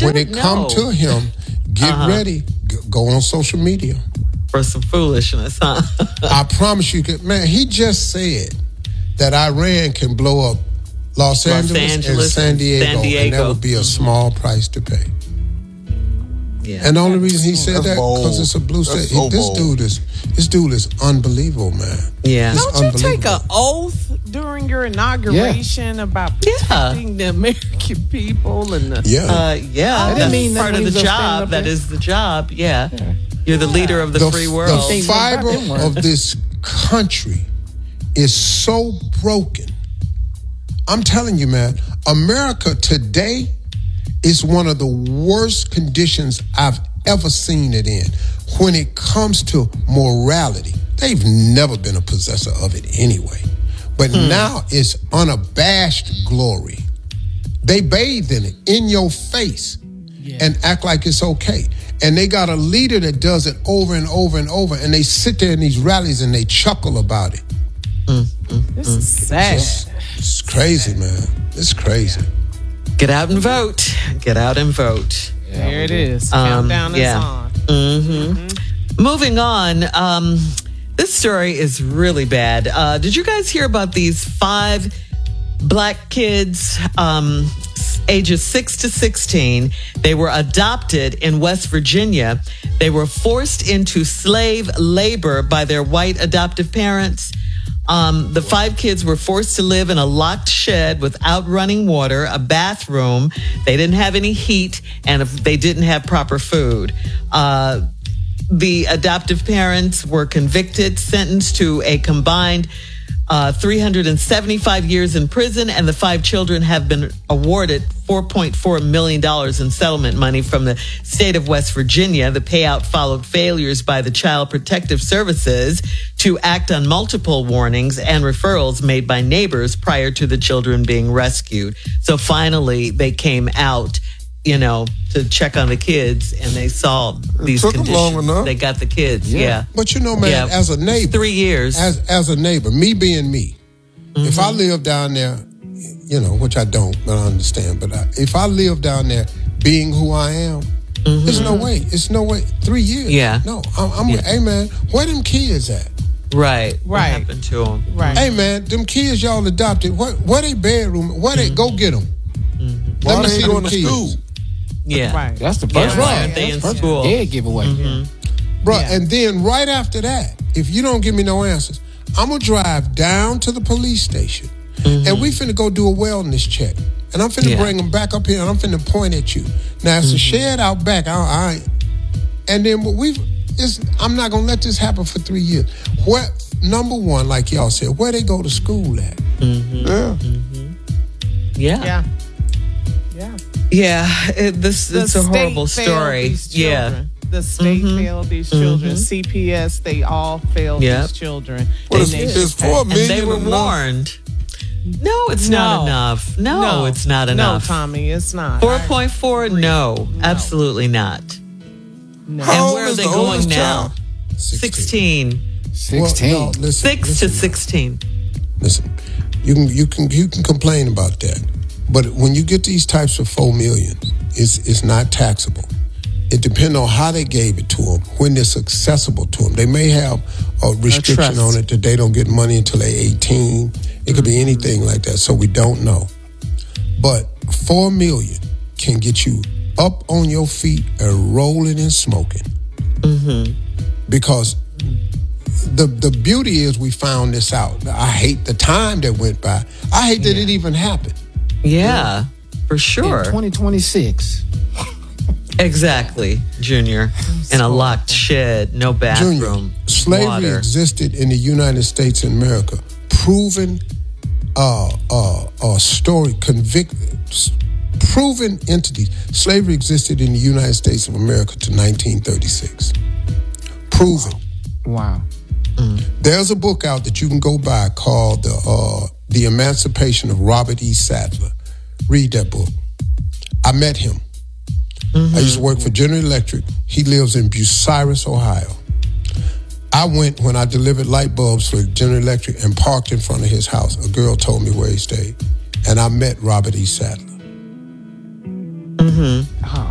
when it come to him, get ready. Go on social media. For some foolishness, huh? I promise you, man, he just said that Iran can blow up Los Angeles and San Diego, and that would be a small price to pay. Yeah. And the only reason he said that because it's a blue state. So This dude is unbelievable, man. Yeah. Don't you take an oath during your inauguration about protecting the American people and the that's part of the job. That is the job. Yeah. You're the leader of the free world. The fiber of this country is so broken. I'm telling you, man, America today is one of the worst conditions I've ever seen it in. When it comes to morality, they've never been a possessor of it anyway. But now it's unabashed glory. They bathe in it, in your face, and act like it's okay. And they got a leader that does it over and over and over, and they sit there in these rallies and they chuckle about it. This is sad. It's crazy, man. It's crazy. Get out and vote. Get out and vote. There it is. Countdown is on. Moving on. This story is really bad. Did you guys hear about these 5 black kids, ages 6 to 16? They were adopted in West Virginia. They were forced into slave labor by their white adoptive parents. The 5 kids were forced to live in a locked shed without running water, a bathroom. They didn't have any heat, and they didn't have proper food. The adoptive parents were convicted, sentenced to a combined 375 years in prison, and the 5 children have been awarded $4.4 million in settlement money from the state of West Virginia. The payout followed failures by the Child Protective Services to act on multiple warnings and referrals made by neighbors prior to the children being rescued. So finally, they came out, to check on the kids, and they saw these conditions. Long enough. They got the kids, But man, as a neighbor, 3 years. As a neighbor, me being me, if I live down there, which I don't, but I understand. But if I live down there, being who I am, there's no way. It's no way. 3 years. Yeah. No, hey man, where them kids at? Right. What happened to them? Right. Hey man, them kids y'all adopted. Where they bedroom? Where they go get them? Let me see them kids. Yeah. Right. That's the first Why aren't they in school? Dead giveaway. Bro, and then right after that, if you don't give me no answers, I'm going to drive down to the police station and we finna go do a wellness check. And I'm finna bring them back up here and I'm finna point at you. Now, it's a shed out back. And then I'm not going to let this happen for 3 years. Number one, like y'all said, where they go to school at? Yeah. It's a horrible story. Yeah. The state failed these children. CPS, they all failed these children. It's $4 million. And they were warned. No, it's not enough. No, it's not enough. No, Tommy, it's not. 4.4, no, absolutely not. No. And where are they going now? 16. 16. Well, no, listen, 6 to 16. Listen, you can complain about that. But when you get these types of $4 million, it's not taxable. It depends on how they gave it to them, when it's accessible to them. They may have a restriction on it that they don't get money until they're 18. It could be anything like that, so we don't know. But $4 million can get you up on your feet and rolling and smoking. Because the beauty is we found this out. I hate the time that went by. I hate that it even happened. Yeah, for sure. In 2026. Exactly, Junior. In a locked shed, no bathroom, Junior, slavery existed in the United States of America. Proven story, proven entities. Slavery existed in the United States of America to 1936. Proven. Wow. There's a book out that you can go buy called The Emancipation of Robert E. Sadler. Read that book. I met him. I used to work for General Electric. He lives in Bucyrus, Ohio. I went when I delivered light bulbs for General Electric and parked in front of his house. A girl told me where he stayed. And I met Robert E. Sadler.